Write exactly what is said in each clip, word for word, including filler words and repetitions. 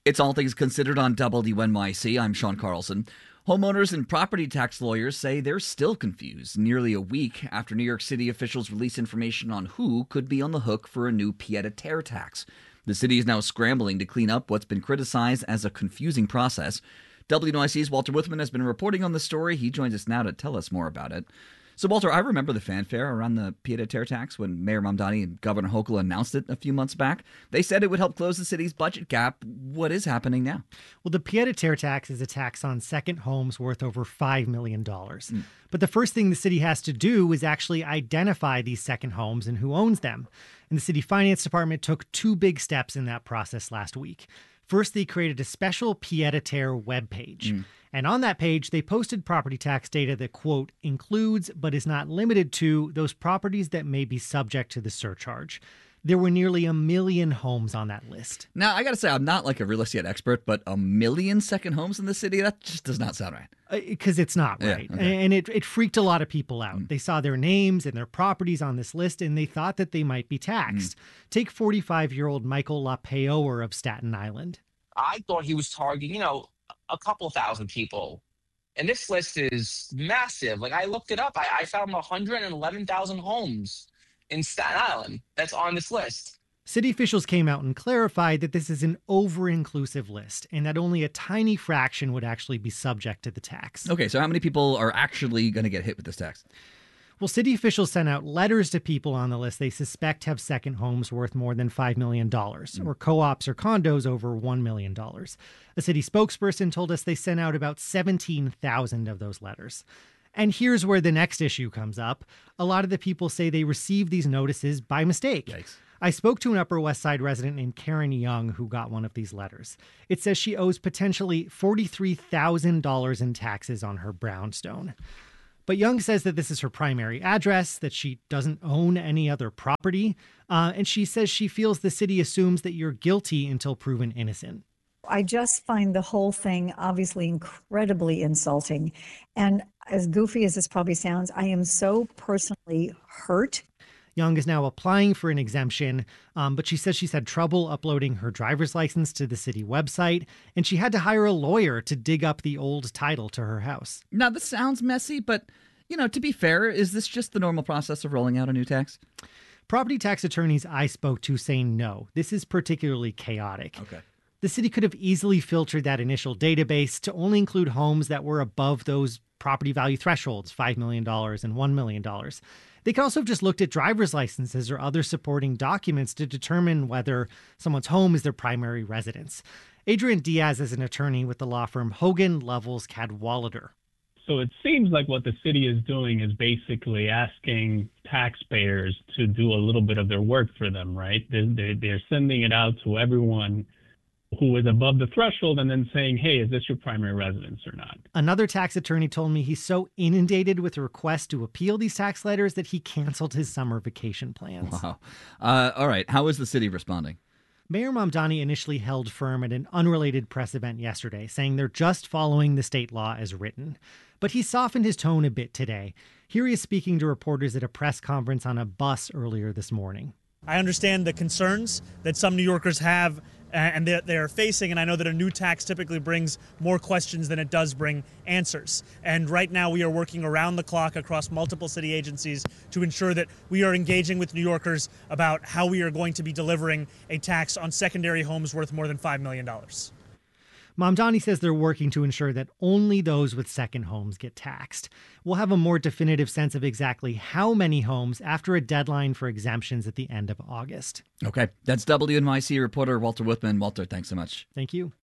It's All Things Considered on W N Y C. I'm Sean Carlson. Homeowners and property tax lawyers say they're still confused nearly a week after New York City officials released information on who could be on the hook for a new pied-à-terre tax. The city is now scrambling to clean up what's been criticized as a confusing process. W N Y C's Walter Wuthmann has been reporting on the story. He joins us now to tell us more about it. So, Walter, I remember the fanfare around the pied-à-terre tax when Mayor Mamdani and Governor Hochul announced it a few months back. They said it would help close the city's budget gap. What is happening now? Well, the pied-à-terre tax is a tax on second homes worth over five million dollars. Mm. But the first thing the city has to do is actually identify these second homes and who owns them. And the city finance department took two big steps in that process last week. First, they created a special pied-à-terre webpage. Mm. And on that page, they posted property tax data that, quote, includes but is not limited to those properties that may be subject to the surcharge. There were nearly a million homes on that list. Now, I got to say, I'm not like a real estate expert, but a million second homes in the city, that just does not sound right. Because uh, it's not right. Yeah, okay. And it, it freaked a lot of people out. Mm. They saw their names and their properties on this list, and they thought that they might be taxed. Mm. Take forty-five-year-old Michael LaPeoer of Staten Island. I thought he was targeting, you know, a couple thousand people. And this list is massive. Like, I looked it up. I, I found one hundred eleven thousand homes in Staten Island that's on this list. City officials came out and clarified that this is an over-inclusive list and that only a tiny fraction would actually be subject to the tax. Okay, so how many people are actually going to get hit with this tax? Well, city officials sent out letters to people on the list they suspect have second homes worth more than five million dollars, mm. or co-ops or condos over one million dollars. A city spokesperson told us they sent out about seventeen thousand of those letters. And here's where the next issue comes up. A lot of the people say they received these notices by mistake. Yikes. I spoke to an Upper West Side resident named Karen Young who got one of these letters. It says she owes potentially forty-three thousand dollars in taxes on her brownstone. But Young says that this is her primary address, that she doesn't own any other property, uh, and she says she feels the city assumes that you're guilty until proven innocent. I just find the whole thing obviously incredibly insulting. And as goofy as this probably sounds, I am so personally hurt. Young is now applying for an exemption, um, but she says she's had trouble uploading her driver's license to the city website, and she had to hire a lawyer to dig up the old title to her house. Now, this sounds messy, but, you know, to be fair, is this just the normal process of rolling out a new tax? Property tax attorneys I spoke to say no. This is particularly chaotic. Okay. The city could have easily filtered that initial database to only include homes that were above those property value thresholds, five million dollars and one million dollars. They could also have just looked at driver's licenses or other supporting documents to determine whether someone's home is their primary residence. Adrian Diaz is an attorney with the law firm Hogan Lovells Cadwalader. So it seems like what the city is doing is basically asking taxpayers to do a little bit of their work for them, right? They're, they're sending it out to everyone who is above the threshold and then saying, hey, is this your primary residence or not? Another tax attorney told me he's so inundated with requests to appeal these tax letters that he canceled his summer vacation plans. Wow. Uh, all right. How is the city responding? Mayor Mamdani initially held firm at an unrelated press event yesterday, saying they're just following the state law as written. But he softened his tone a bit today. Here he is speaking to reporters at a press conference on a bus earlier this morning. I understand the concerns that some New Yorkers have and they're, they're facing, and I know that a new tax typically brings more questions than it does bring answers. And right now we are working around the clock across multiple city agencies to ensure that we are engaging with New Yorkers about how we are going to be delivering a tax on secondary homes worth more than five million dollars. Mamdani says they're working to ensure that only those with second homes get taxed. We'll have a more definitive sense of exactly how many homes after a deadline for exemptions at the end of August. Okay. That's W N Y C reporter Walter Wuthmann. Walter, thanks so much. Thank you.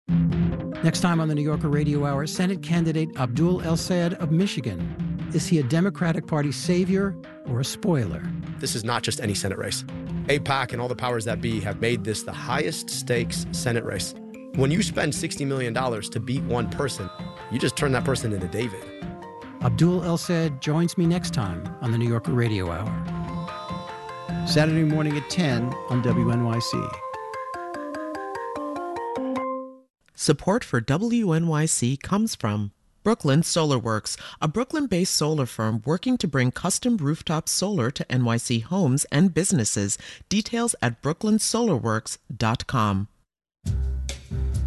Next time on the New Yorker Radio Hour, Senate candidate Abdul El-Sayed of Michigan. Is he a Democratic Party savior or a spoiler? This is not just any Senate race. AIPAC and all the powers that be have made this the highest stakes Senate race. When you spend sixty million dollars to beat one person, you just turn that person into David. Abdul El-Sayed joins me next time on the New Yorker Radio Hour. Saturday morning at ten on W N Y C. Support for W N Y C comes from Brooklyn Solar Works, a Brooklyn-based solar firm working to bring custom rooftop solar to N Y C homes and businesses. Details at brooklyn solar works dot com.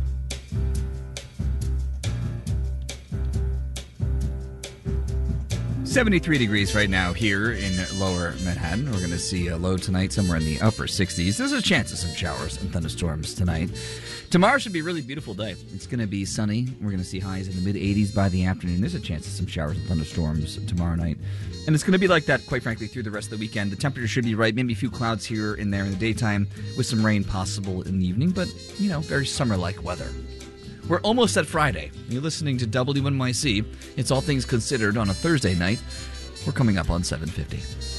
seventy-three degrees right now here in lower Manhattan. We're going to see a low tonight somewhere in the upper sixties. There's a chance of some showers and thunderstorms tonight. Tomorrow should be a really beautiful day. It's going to be sunny. We're going to see highs in the mid-eighties by the afternoon. There's a chance of some showers and thunderstorms tomorrow night. And it's going to be like that, quite frankly, through the rest of the weekend. The temperature should be right. Maybe a few clouds here and there in the daytime with some rain possible in the evening. But, you know, very summer-like weather. We're almost at Friday. You're listening to W N Y C. It's All Things Considered on a Thursday night. We're coming up on seven fifty.